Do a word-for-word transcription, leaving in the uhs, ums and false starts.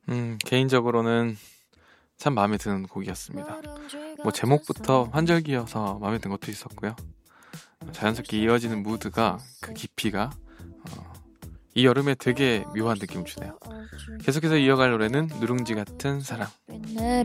음, 개인적으로는 참 마음에 드는 곡이었습니다. 뭐 제목부터 환절기여서 마음에 든 것도 있었고요. 자연스럽게 이어지는 무드가 그 깊이가 어, 이 여름에 되게 묘한 느낌을 주네요. 계속해서 이어갈 노래는 누룽지 같은 사랑.